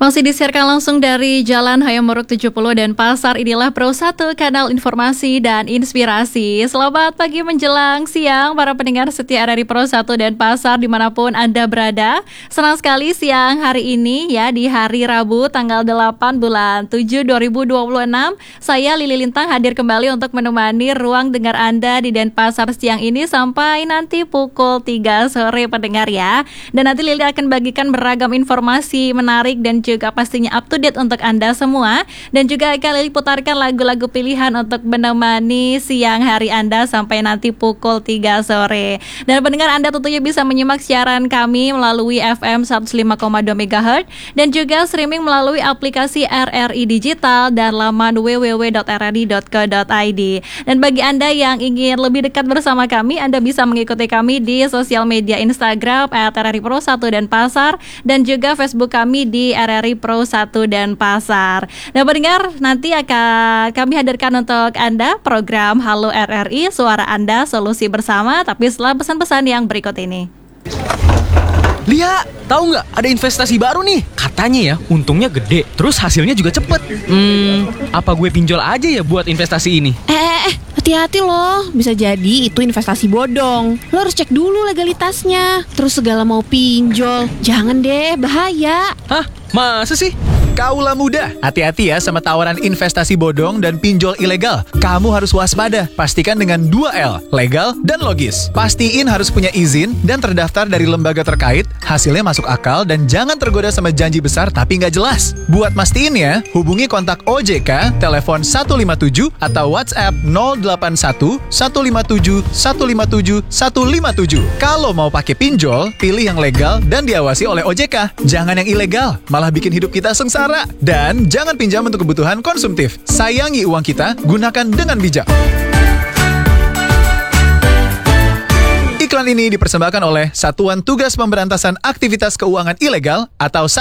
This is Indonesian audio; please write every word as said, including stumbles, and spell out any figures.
Masih disiarkan langsung dari Jalan Hayamuruk tujuh puluh dan Pasar. Inilah Pro satu, kanal informasi dan inspirasi. Selamat pagi menjelang siang para pendengar setia dari Pro satu dan Pasar dimanapun Anda berada. Senang sekali siang hari ini ya, di hari Rabu tanggal delapan bulan tujuh dua ribu dua puluh enam. Saya Lili Lintang hadir kembali untuk menemani ruang dengar Anda di Denpasar siang ini sampai nanti pukul tiga sore pendengar ya. Dan nanti Lili akan bagikan beragam informasi menarik dan juga pastinya up to date untuk Anda semua. Dan juga akan Lili putarkan lagu-lagu pilihan untuk menemani siang hari Anda sampai nanti pukul tiga sore. Dan pendengar Anda tentunya bisa menyimak siaran kami melalui F M seratus lima koma dua megahertz dan juga streaming melalui aplikasi R R I Digital dan laman w w w titik r r i titik co titik i d. Dan bagi Anda yang ingin lebih dekat bersama kami, Anda bisa mengikuti kami di sosial media Instagram at R R I Pro satu dan Pasar, dan juga Facebook kami di R R I Pro satu dan Pasar. Nah pendengar, nanti akan kami hadirkan untuk Anda program Halo R R I, suara Anda, solusi bersama, tapi setelah pesan-pesan yang berikut ini. Lia, tahu nggak ada investasi baru nih? Katanya ya, untungnya gede, terus hasilnya juga cepet. Hmm, apa gue pinjol aja ya buat investasi ini? Eh, eh, eh, hati-hati loh, bisa jadi itu investasi bodong. Lo harus cek dulu legalitasnya. Terus segala mau pinjol, jangan deh, bahaya. Hah? Masa sih? Kaulah muda, hati-hati ya sama tawaran investasi bodong dan pinjol ilegal. Kamu harus waspada, pastikan dengan dua L, legal dan logis. Pastiin harus punya izin dan terdaftar dari lembaga terkait, hasilnya masuk akal, dan jangan tergoda sama janji besar tapi nggak jelas. Buat mastiin ya, hubungi kontak O J K, telepon satu lima tujuh atau WhatsApp nol delapan satu satu lima tujuh satu lima tujuh satu lima tujuh. Kalau mau pakai pinjol, pilih yang legal dan diawasi oleh O J K. Jangan yang ilegal, malah bikin hidup kita sengsara. Dan jangan pinjam untuk kebutuhan konsumtif. Sayangi uang kita, gunakan dengan bijak. Iklan ini dipersembahkan oleh Satuan Tugas Pemberantasan Aktivitas Keuangan Ilegal atau